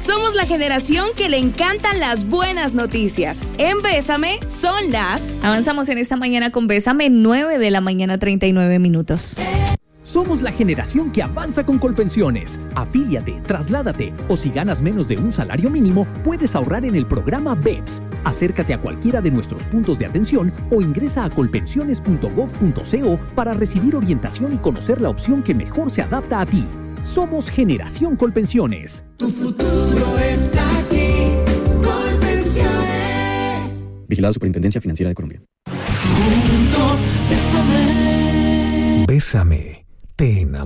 Somos la generación que le encantan las buenas noticias. En Bésame son las... Avanzamos en esta mañana con Bésame, 9 de la mañana, 39 minutos. Somos la generación que avanza con Colpensiones. Afíliate, trasládate o si ganas menos de un salario mínimo, puedes ahorrar en el programa BEPS. Acércate a cualquiera de nuestros puntos de atención o ingresa a colpensiones.gov.co para recibir orientación y conocer la opción que mejor se adapta a ti. Somos Generación Colpensiones. Tu futuro está aquí. Colpensiones. Vigilado Superintendencia Financiera de Colombia. Juntos, bésame. Bésame. Te enamoro.